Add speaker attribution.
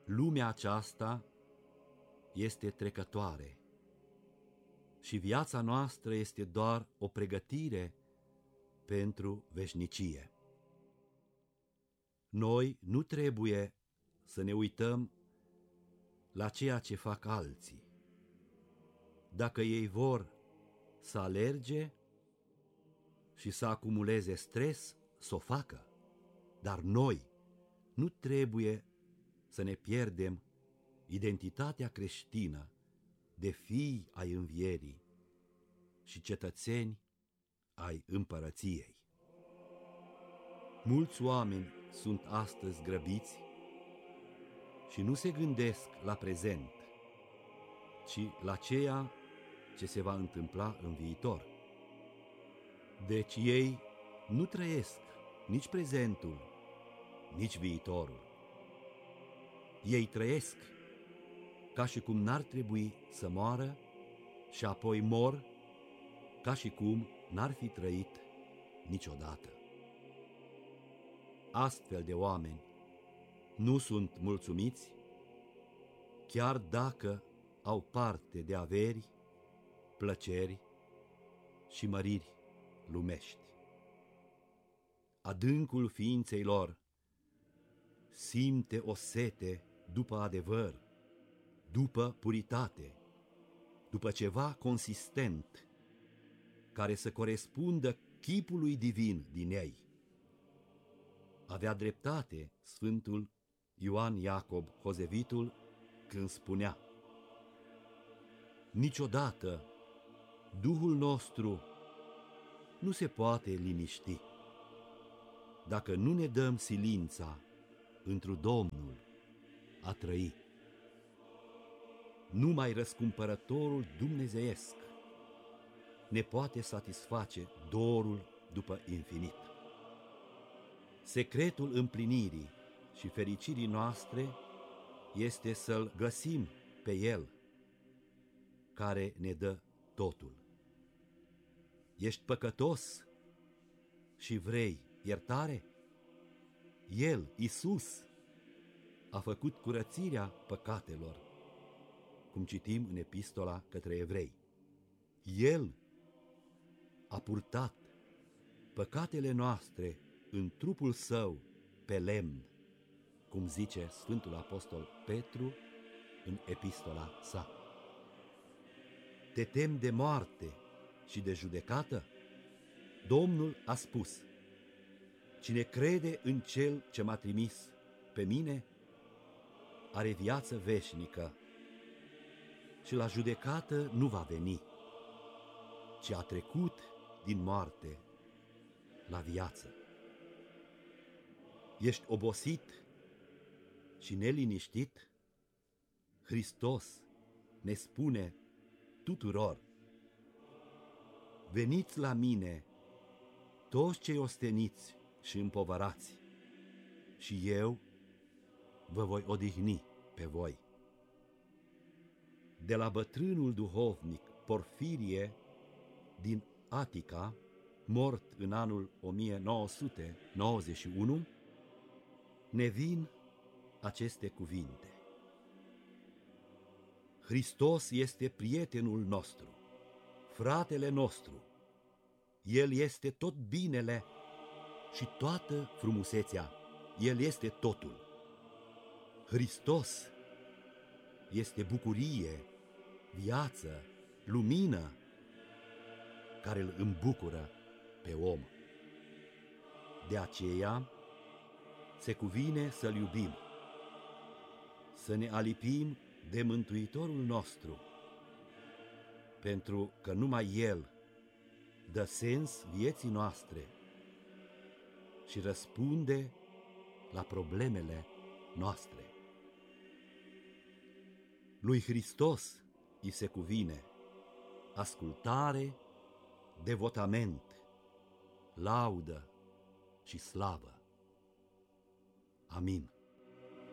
Speaker 1: Lumea aceasta este trecătoare și viața noastră este doar o pregătire pentru veșnicie. Noi nu trebuie să ne uităm la ceea ce fac alții. Dacă ei vor să alerge și să acumuleze stres, să o facă, dar noi nu trebuie să ne pierdem identitatea creștină de fii ai învierii și cetățeni ai împărăției. Mulți oameni sunt astăzi grăbiți și nu se gândesc la prezent, ci la ceea ce se va întâmpla în viitor. Deci ei nu trăiesc nici prezentul, nici viitorul. Ei trăiesc ca și cum n-ar trebui să moară și apoi mor ca și cum n-ar fi trăit niciodată. Astfel de oameni nu sunt mulțumiți, chiar dacă au parte de averi, plăceri și măriri lumești. Adâncul ființei lor simte o sete după adevăr, după puritate, după ceva consistent, care să corespundă chipului divin din ei. Avea dreptate Sfântul Ioan Iacob Hozevitul când spunea: niciodată Duhul nostru nu se poate liniști dacă nu ne dăm silința întru Domnul a trăi. Numai răscumpărătorul dumnezeiesc ne poate satisface dorul după infinit. Secretul împlinirii și fericirii noastre este să-L găsim pe El, care ne dă totul. Ești păcătos și vrei iertare? El, Iisus, a făcut curățirea păcatelor, cum citim în epistola către evrei. El a purtat păcatele noastre în trupul său pe lemn, cum zice Sfântul Apostol Petru în epistola sa. Te temi de moarte și de judecată? Domnul a spus: cine crede în Cel ce m-a trimis pe mine, are viață veșnică și la judecată nu va veni, ci a trecut din moarte la viață. Ești obosit și neliniștit? Hristos ne spune tuturor: veniți la mine toți cei osteniți și împovărați, și eu vă voi odihni pe voi. De la bătrânul duhovnic Porfirie din Atica, mort în anul 1991, ne vin aceste cuvinte: Hristos este prietenul nostru, fratele nostru, El este tot binele și toată frumusețea, El este totul. Hristos este bucurie, viață, lumină, care îl îmbucură pe om. De aceea se cuvine să-L iubim, să ne alipim de Mântuitorul nostru, pentru că numai El dă sens vieții noastre și răspunde la problemele noastre. Lui Hristos îi se cuvine ascultare, devotament, laudă și slavă. Amin.